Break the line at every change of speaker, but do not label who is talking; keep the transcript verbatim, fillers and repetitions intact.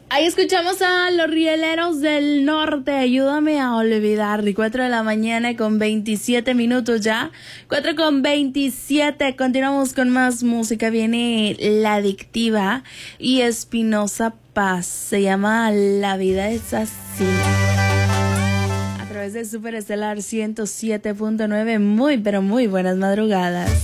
Ahí escuchamos a los Rieleros del Norte, Ayúdame a olvidar. cuatro de la mañana con veintisiete minutos ya. cuatro con veintisiete. Continuamos con más música. Viene La Adictiva y Espinosa Paz. Se llama La Vida es Así. A través de Super Estelar ciento siete punto nueve. Muy, pero muy buenas madrugadas.